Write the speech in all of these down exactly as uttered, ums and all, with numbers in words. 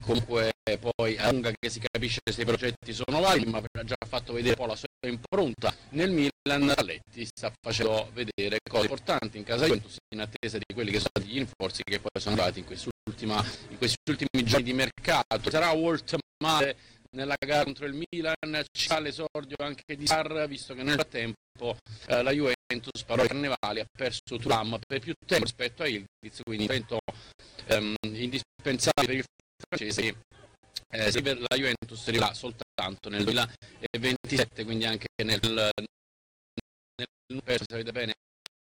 comunque poi a lunga che si capisce se i progetti sono validi, ma ha già fatto vedere un po' la sua impronta nel Milan. Spalletti sta facendo vedere cose importanti in casa Juventus in attesa di quelli che sono stati gli rinforzi che poi sono arrivati in, in questi ultimi giorni di mercato. Sarà Walt male nella gara contro il Milan, ci sarà l'esordio anche di Sarr, visto che nel frattempo eh, la Juventus, parole carnevali, ha perso Thuram per più tempo rispetto a Ildiz, quindi diventa ehm, indispensabile per il francese. Eh, se la Juventus arriverà soltanto nel duemilaventisette, quindi anche nel, nel perso, sapete bene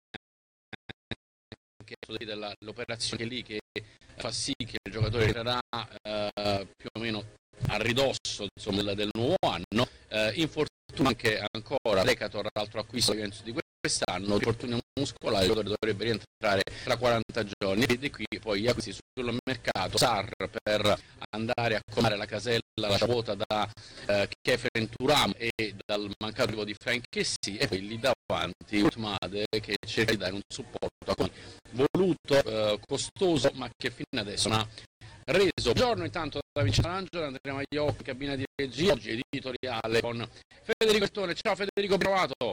anche dell'operazione lì che fa sì che il giocatore entrerà eh, più o meno a ridosso, insomma, del, del nuovo anno. Eh, infortunio anche ancora Decator, l'altro acquisto di quest'anno, infortunio muscolare, il giocatore dovrebbe rientrare tra quaranta giorni, e qui poi gli acquisti sul mercato: Sarr per andare a colmare la casella lascia vuota da eh, Kefren Thuram e dal mancato arrivo di Frank Kessie, e poi lì davanti Utmade che cerca di dare un supporto a cui voluto, eh, costoso, ma che fino adesso non ha reso. Buongiorno intanto da Vincenzo Angelo, andremo agli occhi in cabina di regia, oggi editoriale con Federico Bertone. Ciao Federico, provato.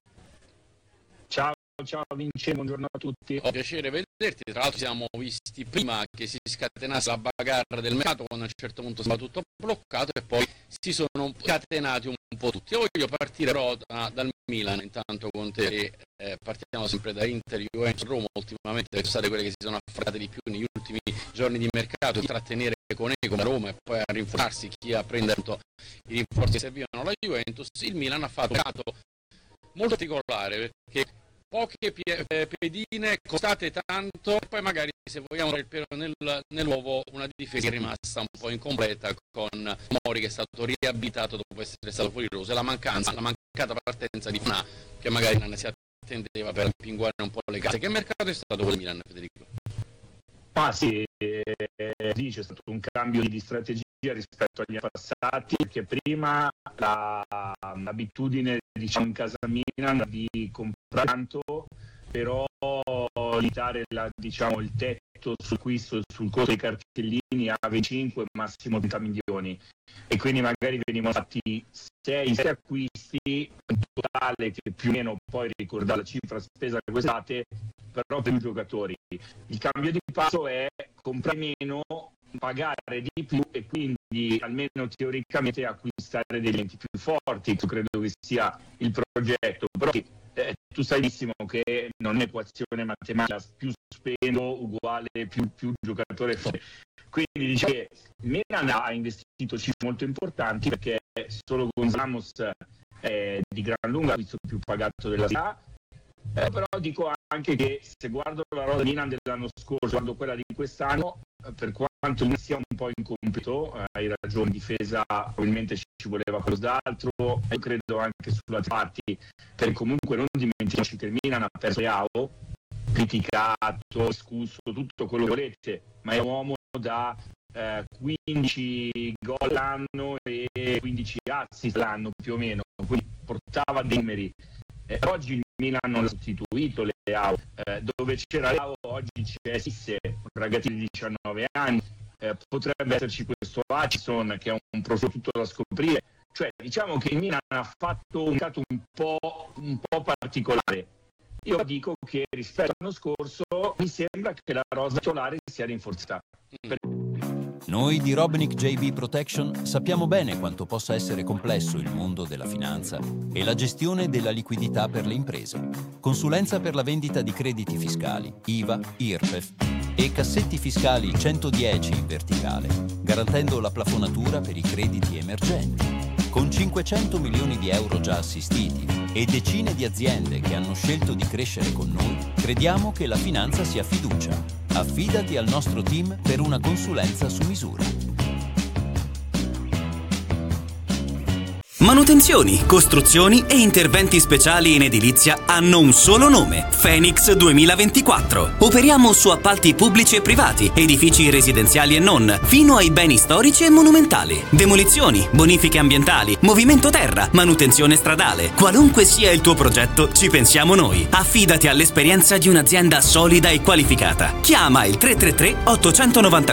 Ciao, ciao Vincenzo, buongiorno a tutti. Ho piacere vederti, tra l'altro siamo visti prima che si scatenasse la bagarre del mercato, quando a un certo punto stava tutto bloccato e poi si sono scatenati un po' tutti. Io voglio partire però da, dal Milan intanto con te, e, eh, partiamo sempre da Inter, Juventus, Roma. Ultimamente sono state quelle che si sono affrontate di più negli ultimi giorni di mercato, di trattenere con come Roma e poi a rinforzarsi chi a prendere i rinforzi che servivano alla Juventus. Il Milan ha fatto un mercato molto particolare, perché poche pedine costate tanto, e poi magari, se vogliamo, il pelo nel, nell'uovo, una difesa è rimasta un po' incompleta, con Mori che è stato riabilitato dopo essere stato fuori rosa, e la mancanza, la mancata partenza di Fna, che magari non si attendeva per pinguare un po' le case. Che mercato è stato quello Milan, Federico? Ah sì, eh, sì, c'è stato un cambio di strategia rispetto agli anni passati, perché prima la, l'abitudine, diciamo, in casa Milan di comprare tanto, però limitare la, diciamo, il tetto sul acquisto, sul costo dei cartellini a venticinque, massimo trenta milioni, e quindi magari venivano fatti sei acquisti in totale, che più o meno poi ricorda la cifra spesa quest'estate, però per più giocatori. Il cambio di passo è comprare meno, pagare di più, e quindi almeno teoricamente acquistare degli enti più forti. Io credo che sia il progetto, però eh, tu sai benissimo che non è equazione matematica, più spendo uguale più, più giocatore forte. Quindi diciamo che Milan ha investito cifre molto importanti, perché solo con Ramos è di gran lunga visto più pagato della Serie A. Eh, però dico anche che se guardo la rosa Milan dell'anno scorso, guardo quella di quest'anno, per quanto non sia un po' incompleto, eh, hai ragione, difesa probabilmente ci voleva qualcos'altro, io credo anche sulle parti, perché comunque non dimentichiamoci che il Milan ha perso Leao, criticato, scuso, tutto quello che volete, ma è un uomo da eh, quindici gol l'anno e quindici assist l'anno più o meno, quindi portava dei numeri. Eh, oggi il Milan non l'ha sostituito Leao, eh, dove c'era Leao oggi c'è Sisse, un ragazzino di diciannove anni, eh, potrebbe esserci questo Hutchinson che è un, un profilo tutto da scoprire. Cioè, diciamo che il Milan ha fatto un mercato un po', un po' particolare. Io dico che rispetto all'anno scorso mi sembra che la rosa titolare sia rinforzata. Per... Noi di Robnick J B Protection sappiamo bene quanto possa essere complesso il mondo della finanza e la gestione della liquidità per le imprese. Consulenza per la vendita di crediti fiscali, I V A, I R P E F e cassetti fiscali centodieci in verticale, garantendo la plafonatura per i crediti emergenti. Con cinquecento milioni di euro già assistiti e decine di aziende che hanno scelto di crescere con noi, crediamo che la finanza sia fiducia. Affidati al nostro team per una consulenza su misura. Manutenzioni, costruzioni e interventi speciali in edilizia hanno un solo nome: Phoenix duemilaventiquattro. Operiamo su appalti pubblici e privati, edifici residenziali e non, fino ai beni storici e monumentali. Demolizioni, bonifiche ambientali, movimento terra, manutenzione stradale. Qualunque sia il tuo progetto, ci pensiamo noi. Affidati all'esperienza di un'azienda solida e qualificata. Chiama il tre tre tre otto nove